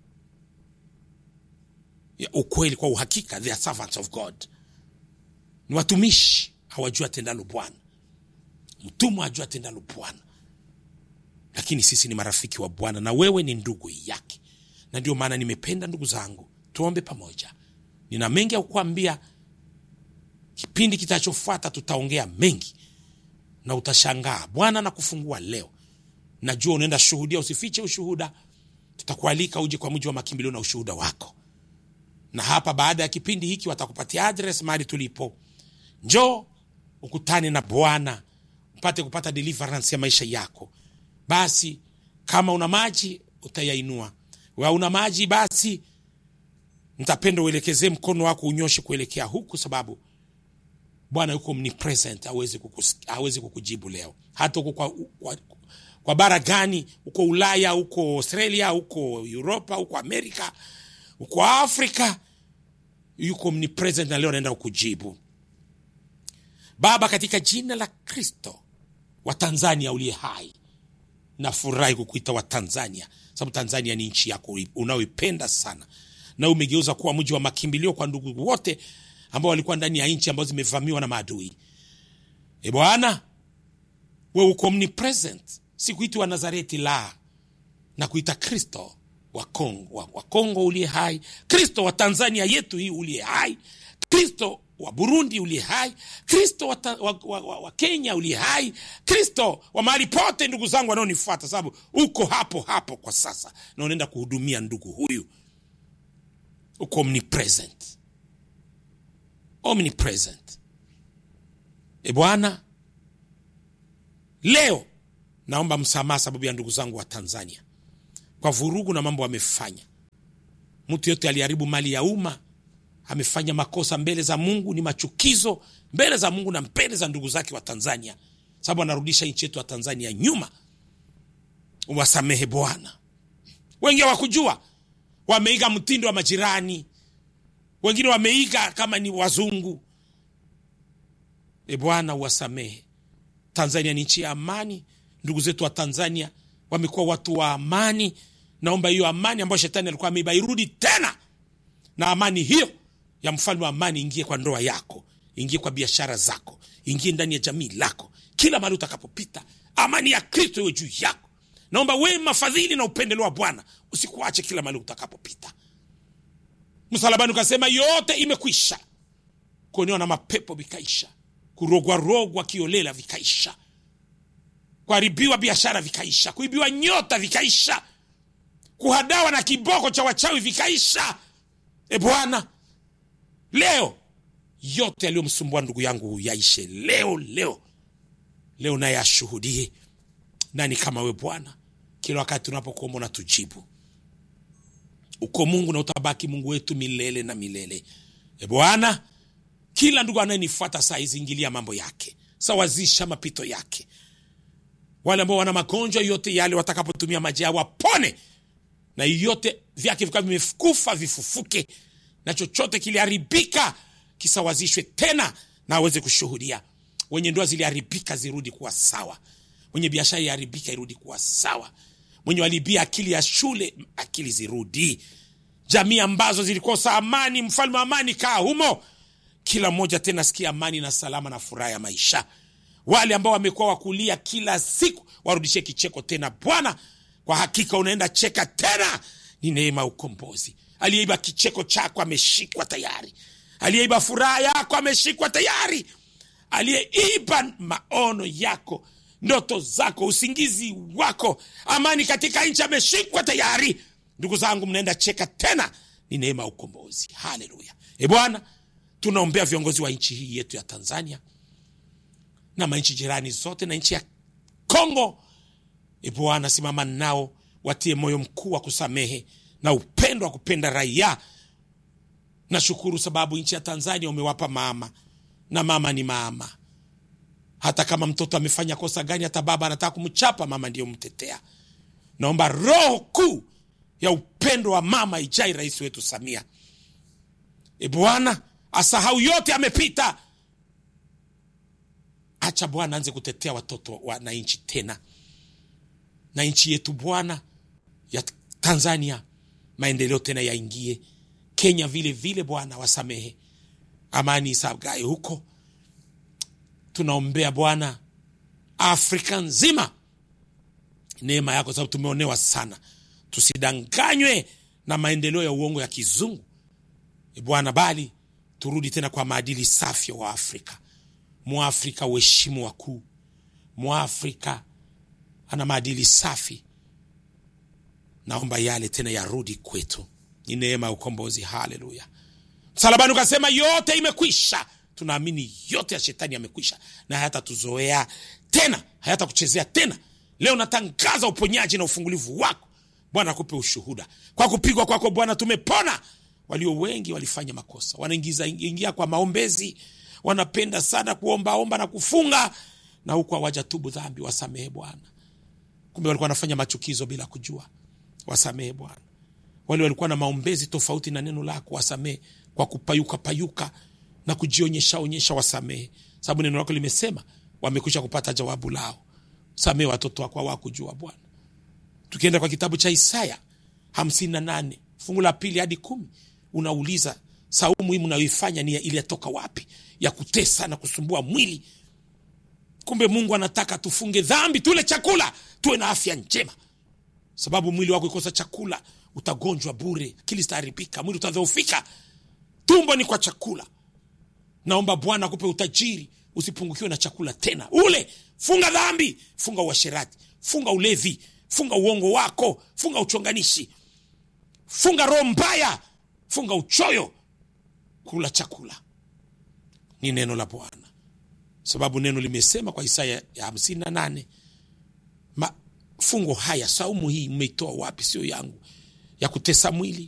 [SPEAKER 2] ya ukweli. Kwa uhakika they are servants of God, ni watumishi, hawajua tendalo Bwana. Mtumwa hajua tendalo Bwana, lakini sisi ni marafiki wa Bwana na wewe ni ndugu yake. Na ndio maana nimependa ndugu zangu tuombe pamoja. Nina mengi ya kukuambia. Kipindi kitachofuata tutaongea mengi na utashangaa. Bwana anakufungua leo. Najua unaenda shuhudia, usifiche ushuhuda. Tutakualika uje kwa mji wa makimbilio na ushuhuda wako. Na hapa baada ya kipindi hiki watakupatia address mahali tulipo. Njoo ukutane na Bwana, upate kupata deliverance ya maisha yako. Basi kama una maji utayainua. Wewe una maji, basi nitapenda uelekeze mkono wako unyoshe kuelekea huku, sababu Bwana yuko omnipresent, hawezi kukusikia, hawezi kukujibu leo. Hata uko kwa, kwa, kwa bara gani, uko Ulaya, uko Australia, uko Europa, uko Amerika, uko Afrika, yuko omnipresent na leo anaenda kukujibu. Baba, katika jina la Kristo wa Tanzania uliye hai, nafurahi kukuita wa Tanzania, sababu Tanzania ni nchi yako unaoipenda sana, na umegeuza kuwa mji wa makimbilio kwa ndugu wote ambao walikuwa ndani ya nchi ambazo zimevamiwa na maadui. E Bwana, wewe uko omnipresent. Sikuiti wa Nazareti la, na kuita Kristo wa Kongo, wa, wa Kongo uliye hai, Kristo wa Tanzania yetu hii uliye hai, Kristo wa Burundi uliye hai, Kristo wa, wa, wa, wa, wa Kenya uliye hai, Kristo wa mahali pote ndugu zangu wanaonifuata, sababu uko hapo hapo kwa sasa na unaenda kuhudumia ndugu huyu. Uko omnipresent. Omnipresent. E Bwana, leo naomba msamaha sababu ya ndugu zangu wa Tanzania kwa vurugu na mambo wamefanya. Mtu yote aliharibu mali ya umma, amefanya makosa mbele za Mungu, ni machukizo mbele za Mungu na mbele za ndugu zake wa Tanzania, sababu anarudisha nchi yetu wa Tanzania nyuma. Uwasamehe Bwana. Wengi hawakujua, wameiga mtindo wa majirani, wengine wameiga kama ni wazungu. E Bwana, uwasamehe. Tanzania ni nchi ya amani. Ndugu zetu wa Tanzania wamekuwa watu wa amani. Naomba hiyo amani ambayo shetani alikuwa ameiba irudi tena, na amani hiyo ya mfalme wa amani ingie kwa ndoa yako, ingie kwa biashara zako, ingie ndani ya jamii lako, kila mahali utakapopita. Amani ya Kristo iwe juu yako. Naomba wema, fadhili na upendo wa Bwana usikuache kila mahali utakapopita. Msalabani ukasema yote imekwisha. Kuonewa na mapepo vikaisha, kurogwa rogwa kiolela vikaisha, kuharibiwa biashara vikaisha, kuibiwa nyota vikaisha, kuhadawa na kiboko cha wachawi vikaisha. E Bwana, leo yote yaliyomsumbua ndugu yangu yaishe leo leo. Leo naye ashuhudie. Nani kama we Bwana? Kila wakati tunapokuomba unatujibu. Uko Mungu na utabaki Mungu wetu milele na milele. E Bwana, kila ndugu anayenifuata saa hizi ingilia mambo yake, sawazisha mapito yake. Wale ambao wana magonjwa yote yale watakapotumia maji yao wapone, na yote vyake vikawa vimekufa vifufuke, na chochote kiliharibika kisawazishwe tena na aweze kushuhudia. Wenye ndoa ziliharibika zirudi kuwa sawa, wenye biashara iharibika irudi kuwa sawa, mwenye walibia akili ya shule akili zirudi. Jamii ambazo zilikosa amani, mfalme wa amani kaa humo, kila mmoja tena sikia amani na salama na furaha ya maisha. Wale ambao wamekuwa wakulia kila siku warudishe kicheko tena. Bwana, kwa hakika unaenda cheka tena, ni neema ukombozi. Aliyeiba kicheko chako ameshikwa tayari, aliyeiba furaha yako ameshikwa tayari, aliyeiba maono yako, ndoto zako, usingizi wako, amani katika nchi ameshikwa tayari. Ndugu zangu, mnaenda cheka tena, ni neema ukombozi. Haleluya. E Bwana, tunaombea viongozi wa nchi hii yetu ya Tanzania na manchi jirani zote na nchi ya Kongo. E Bwana, simama nao, watie moyo mkuu wa kusamehe na upendo wa kupenda raia. Nashukuru sababu nchi ya Tanzania umewapa mama, na mama ni mama. Hata kama mtoto amefanya kosa gani, hata baba anataka kumchapa, mama ndiyo mtetea. Naomba roho kuu ya upendo wa mama Ijai, rais wetu Samia. E Bwana, asahau yote amepita. Acha Bwana anze kutetea watoto wa na nchi tena. Na nchi yetu Bwana ya Tanzania, maendeleo tena yaingie. Kenya vile vile Bwana, wasamehe. Amani isagae huko. Tunaombea Bwana Afrika nzima neema yako, sababu tumeonewa sana. Tusidanganywe na maendeleo ya uongo ya kizungu. E Bwana, bali turudi tena kwa maadili safi wa Afrika. Muafrika uheshimu wakuu. Muafrika ana maadili safi. Naomba yale tena yarudi kwetu. Ni neema ya ukombozi. Haleluya. Msalabani ukasema yote imekwisha. Tunaamini yote ya shetani yamekwisha, na hayata tuzoea tena, hayata kuchezea tena. Leo natangaza uponyaji na ufungulivu wako. Bwana akupe ushuhuda. Kwa kupigwa kwako Bwana tumepona. Walio wengi walifanya makosa, wanaingiza ingia kwa maombezi, wanapenda sana kuomba omba na kufunga, na huko hawajatubu dhambi. Wasamehe Bwana. Kumbe walikuwa wanafanya machukizo bila kujua. Wasamehe Bwana. Wale walikuwa na maombezi tofauti na neno lako, wasamehe. Kwa kupayuka payuka na kujionyesha onyesha, wasamehe. Sababu neno lako limesema wamekwisha kupata jawabu lao. Samehe watoto wako hawakujua Bwana. Tukienda kwa kitabu cha Isaya hamsini na nane fungu la pili hadi kumi, unauliza saumu hii mnayoifanya ni ile toka wapi, ya kutesa na kusumbua mwili? Kumbe Mungu anataka tufunge dhambi, tule chakula, tuwe na afya njema. Sababu mwili wako ikosa chakula utagonjwa bure, akili itaharibika, mwili utadhoofika. Tumbo ni kwa chakula. Naomba Bwana akupe utajiri, usipungukiwe na chakula tena. Ule, funga dhambi, funga uasherati, funga ulevi, funga uongo wako, funga uchonganishi, funga roho mbaya, funga uchoyo. Kula chakula. Ni neno la Bwana. Sababu neno limesema kwa Isaya ya hamsini na nane, mafungo haya, saumu hii mmeitoa wapi? Sio yangu, ya kutesa mwili,